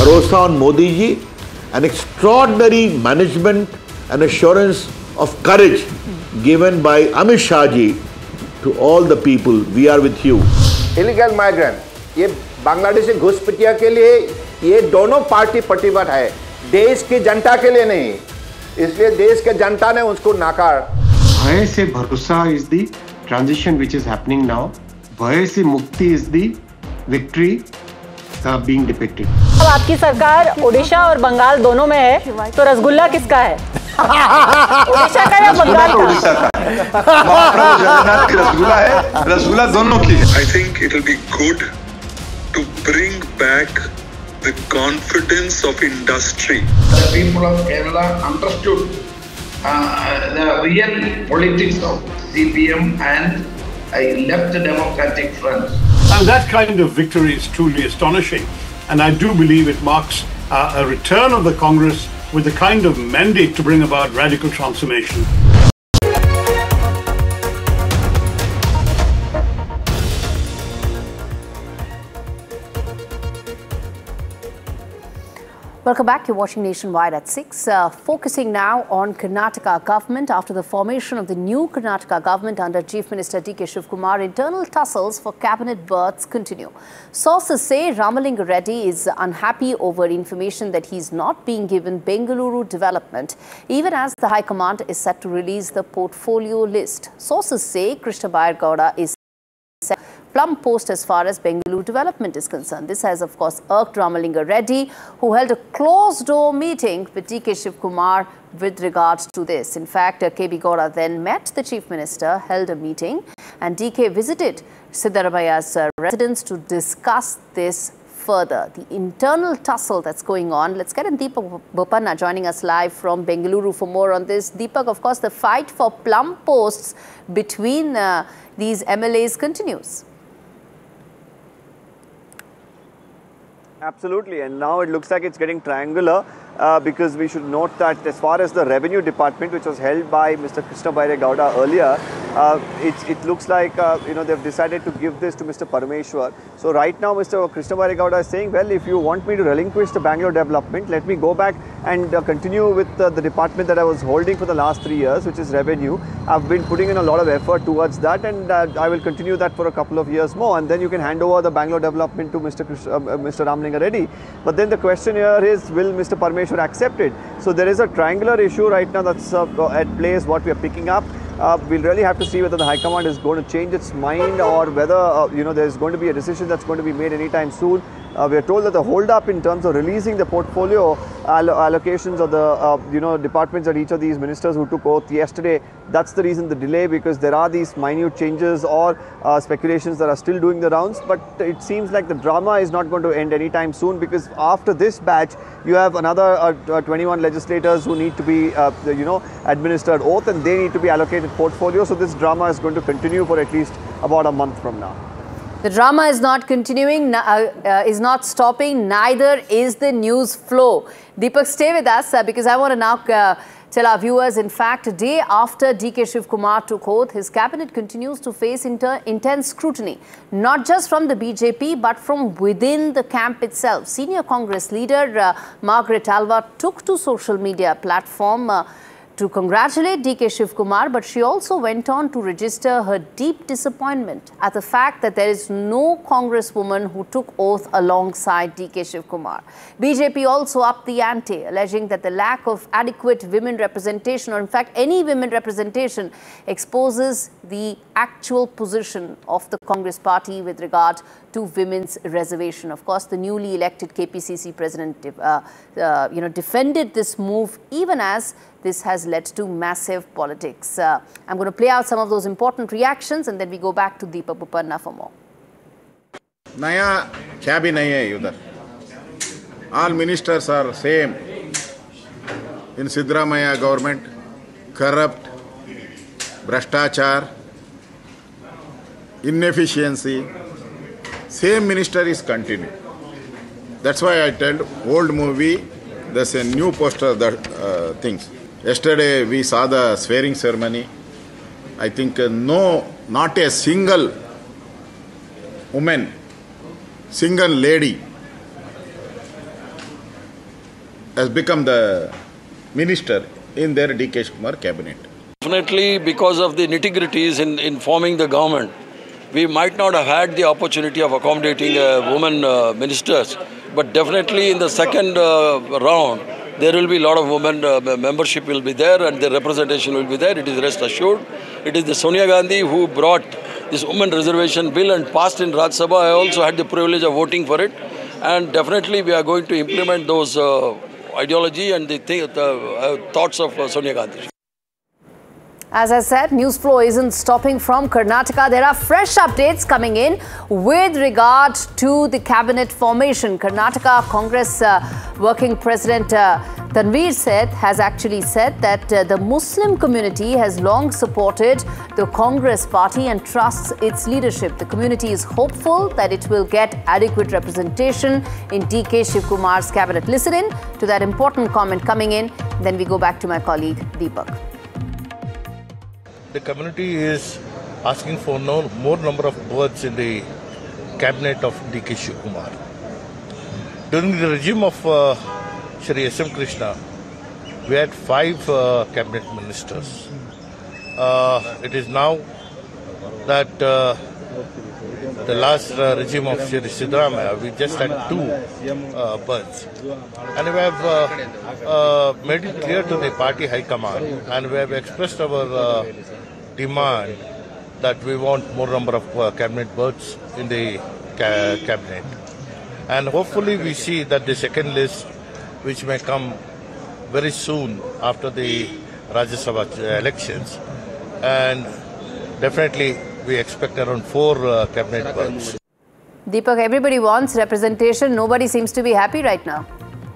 bharosa on Modi ji, an extraordinary management and assurance of courage given by Amit Shah ji to all the people. We are with you. Illegal migrant, ये बांग्लादेशी घुसपैठिया के लिए ये दोनों party प्रतिबद्ध है, देश की जनता के लिए नहीं, इसलिए देश के जनता ने उसको नाकार. भय से भरोसा is the transition which is happening now. भय से मुक्ति is the victory being depicted. अब आपकी सरकार ओडिशा और बंगाल दोनों में है, तो रसगुल्ला किसका है? ओडिशा का या बंगाल का? ओडिशा का. महाप्रभु जगन्नाथ की रसगुल्ला है, रसगुल्ला दोनों की है. I think it will be good to bring back the confidence of industry. The people of Kerala understood the real politics of CPM and left Democratic Front. And that kind of victory is truly astonishing. And I do believe it marks a return of the Congress with the kind of mandate to bring about radical transformation. Welcome back. You're watching Nationwide at 6. Focusing now on Karnataka government. After the formation of the new Karnataka government under Chief Minister D.K. Shivkumar, internal tussles for cabinet berths continue. Sources say Ramalinga Reddy is unhappy over information that he's not being given Bengaluru development, even as the High Command is set to release the portfolio list. Sources say Krishna Bairgowda is plum post as far as Bengaluru development is concerned. This has, of course, irked Ramalinga Reddy, who held a closed-door meeting with D.K. Shivkumar with regards to this. In fact, K.B. Gowda then met the Chief Minister, held a meeting, and D.K. visited Siddaramaya's residence to discuss this further. The internal tussle that's going on. Let's get in Deepak Bopanna joining us live from Bengaluru for more on this. Deepak, of course, the fight for plum posts between these MLAs continues. Absolutely, and now it looks like it's getting triangular because we should note that as far as the revenue department, which was held by Mr. Krishna Bairgowda earlier, it looks like they've decided to give this to Mr. Parameshwar. So right now Mr. Krishna Bairgowda is saying, well, if you want me to relinquish the Bangalore development, let me go back and continue with the department that I was holding for the last 3 years, which is revenue. I've been putting in a lot of effort towards that, and I will continue that for a couple of years more, and then you can hand over the Bangalore development to Mr. Ramalinga Reddy. But then the question here is, will Mr. Parameshwar accept it? So there is a triangular issue right now that's at play, is what we are picking up. We'll really have to see whether the High Command is going to change its mind, or whether there's going to be a decision that's going to be made anytime soon. We are told that the hold-up in terms of releasing the portfolio allocations of the departments that each of these ministers who took oath yesterday, that's the reason the delay, because there are these minute changes or speculations that are still doing the rounds. But it seems like the drama is not going to end anytime soon, because after this batch, you have another 21 legislators who need to be administered oath, and they need to be allocated portfolio. So this drama is going to continue for at least about a month from now. The drama is not continuing, is not stopping, neither is the news flow. Deepak, stay with us because I want to now tell our viewers, in fact, a day after D.K. Shivkumar took oath, his cabinet continues to face intense scrutiny, not just from the BJP, but from within the camp itself. Senior Congress leader Margaret Alva took to social media platform to congratulate D.K. Shivkumar, but she also went on to register her deep disappointment at the fact that there is no congresswoman who took oath alongside D.K. Shivkumar. BJP also upped the ante, alleging that the lack of adequate women representation, or in fact any women representation, exposes the actual position of the Congress party with regard to women's reservation. Of course, the newly elected KPCC president defended this move, even as this has led to massive politics. I'm going to play out some of those important reactions, and then we go back to Deepak Bopanna for more. Naya chabi nahi hai udhar. All ministers are same in Siddaramaiah government. Corrupt, bhrashtachar, inefficiency. Same minister is continuing. That's why I tell old movie, there's a new poster that things. Yesterday we saw the swearing ceremony. I think not a single woman, single lady has become the minister in their DK Kumar cabinet. Definitely, because of the nitty-gritties in forming the government, we might not have had the opportunity of accommodating women ministers. But definitely in the second round, there will be a lot of women membership will be there and the representation will be there. It is rest assured. It is the Sonia Gandhi who brought this women reservation bill and passed in Rajya Sabha. I also had the privilege of voting for it. And definitely we are going to implement those ideology and the thoughts of Sonia Gandhi. As I said, news flow isn't stopping from Karnataka. There are fresh updates coming in with regard to the cabinet formation. Karnataka Congress Working President Tanveer Seth has actually said that the Muslim community has long supported the Congress party and trusts its leadership. The community is hopeful that it will get adequate representation in DK Shivkumar's cabinet. Listen in to that important comment coming in. Then we go back to my colleague Deepak. The community is asking for more number of berths in the cabinet of DK Shivkumar. During the regime of Shri S.M. Krishna, we had 5 cabinet ministers. It is now that the last regime of Shri Siddaramaiah, we just had 2 berths. And we have made it clear to the party high command and we have expressed our demand that we want more number of cabinet berths in the cabinet. And hopefully we see that the second list, which may come very soon after the Rajya Sabha elections, and definitely we expect around 4 cabinet berths. Deepak, everybody wants representation. Nobody seems to be happy right now.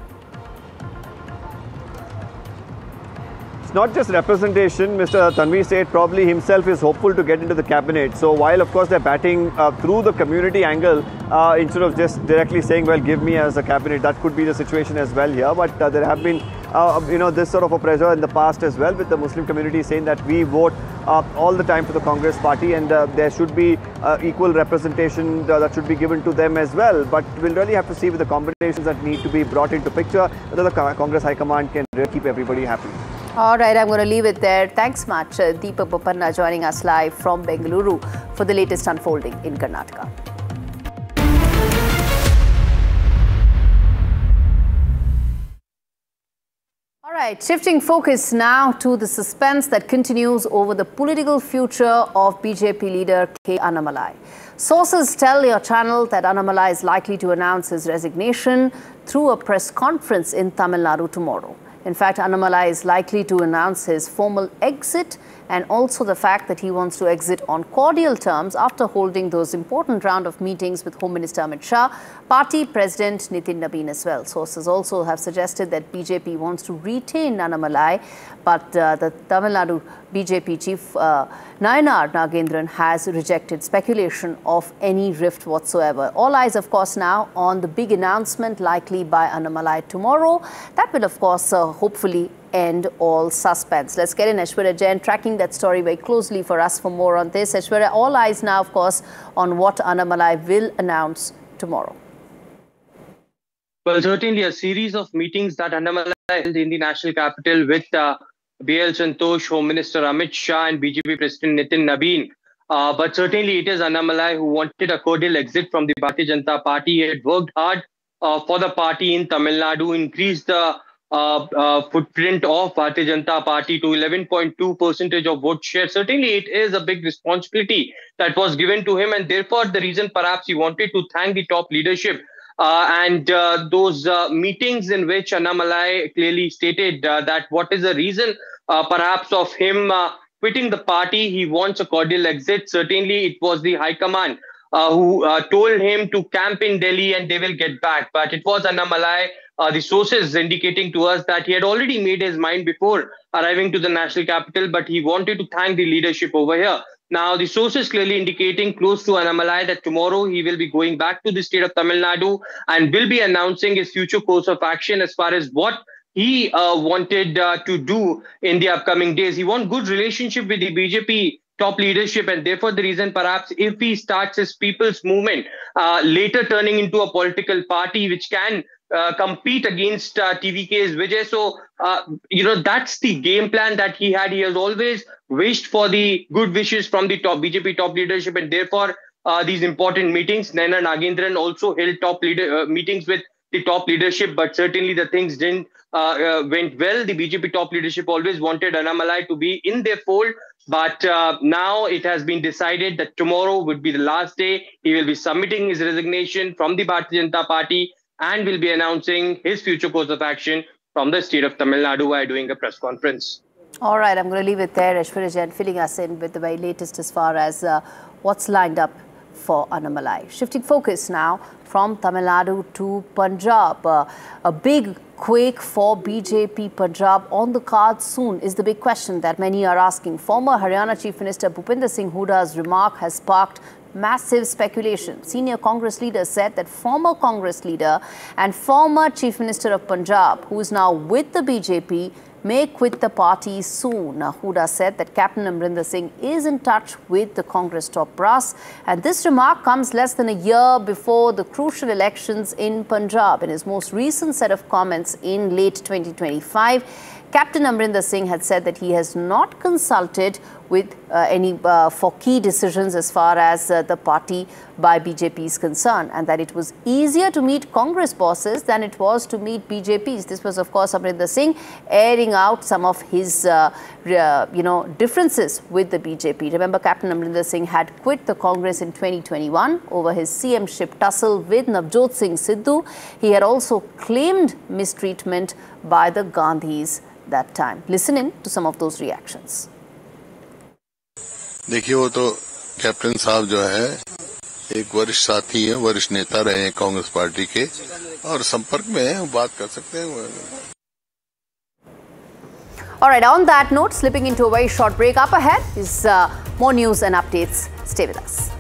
It's not just representation. Mr. Tanveer Seth probably himself is hopeful to get into the cabinet. So while of course they're batting through the community angle, instead of just directly saying, well, give me as a cabinet, that could be the situation as well here. But there have been, this sort of a pressure in the past as well with the Muslim community saying that we vote all the time for the Congress party and there should be equal representation that should be given to them as well. But we'll really have to see with the combinations that need to be brought into picture whether the Congress High Command can really keep everybody happy. All right, I'm going to leave it there. Thanks much, Deepak Bopanna, joining us live from Bengaluru for the latest unfolding in Karnataka. All right, shifting focus now to the suspense that continues over the political future of BJP leader K. Annamalai. Sources tell your channel that Annamalai is likely to announce his resignation through a press conference in Tamil Nadu tomorrow. In fact, Annamalai is likely to announce his formal exit and also the fact that he wants to exit on cordial terms after holding those important round of meetings with Home Minister Amit Shah, party president Nitin Nabin as well. Sources also have suggested that BJP wants to retain Annamalai, but the Tamil Nadu BJP chief Nayanar Nagendran has rejected speculation of any rift whatsoever. All eyes, of course, now on the big announcement likely by Annamalai tomorrow. That will, of course, hopefully end all suspense. Let's get in Aishwarya Jain tracking that story very closely for us for more on this. Aishwarya, all eyes now, of course, on what Annamalai will announce tomorrow. Well, certainly a series of meetings that Annamalai held in the national capital with B.L. Santosh, Home Minister Amit Shah and BJP President Nitin Nabin. But certainly it is Annamalai who wanted a cordial exit from the Bharatiya Janata Party. He had worked hard for the party in Tamil Nadu, increased the footprint of Bharatiya Janata Party to 11.2% of vote share. Certainly it is a big responsibility that was given to him, and therefore the reason perhaps he wanted to thank the top leadership and those meetings in which Annamalai clearly stated that what is the reason perhaps of him quitting the party. He wants a cordial exit. Certainly it was the High Command who told him to camp in Delhi and they will get back. But it was Annamalai, the sources indicating to us that he had already made his mind before arriving to the national capital, but he wanted to thank the leadership over here. Now, the sources clearly indicating close to Annamalai that tomorrow he will be going back to the state of Tamil Nadu and will be announcing his future course of action as far as what he wanted to do in the upcoming days. He wants good relationship with the BJP top leadership, and therefore the reason perhaps if he starts his people's movement, later turning into a political party which can compete against TVK's Vijay. So, that's the game plan that he had. He has always wished for the good wishes from the top BJP top leadership, and therefore these important meetings. Naina Nagendran also held top meetings with the top leadership, but certainly the things didn't went well. The BJP top leadership always wanted Annamalai to be in their fold, but now it has been decided that tomorrow would be the last day. He will be submitting his resignation from the Bharatiya Janata Party and will be announcing his future course of action from the state of Tamil Nadu by doing a press conference. All right, I'm going to leave it there. Aishwarya Jain filling us in with the very latest as far as what's lined up for Annamalai. Shifting focus now from Tamil Nadu to Punjab. A big quake for BJP Punjab on the cards soon is the big question that many are asking. Former Haryana Chief Minister Bhupinder Singh Huda's remark has sparked massive speculation. Senior Congress leaders said that former Congress leader and former Chief Minister of Punjab, who is now with the BJP, may quit the party soon. Huda said that Captain Amrinder Singh is in touch with the Congress top brass, and this remark comes less than a year before the crucial elections in Punjab. In his most recent set of comments in late 2025, Captain Amrinder Singh had said that he has not consulted with for key decisions as far as the party by BJP is concerned, and that it was easier to meet Congress bosses than it was to meet BJPs. This was, of course, Amrinder Singh airing out some of his, differences with the BJP. Remember, Captain Amrinder Singh had quit the Congress in 2021 over his CM-ship tussle with Navjot Singh Sidhu. He had also claimed mistreatment by the Gandhis that time. Listen in to some of those reactions. देखिए, वो तो captain साहब जो है एक वरिष्ठ साथी है, वरिष्ठ नेता रहे हैं कांग्रेस पार्टी के और संपर्क में हैं, बात कर सकते हैं. All right, on that note, slipping into a very short break, up ahead is more news and updates. Stay with us.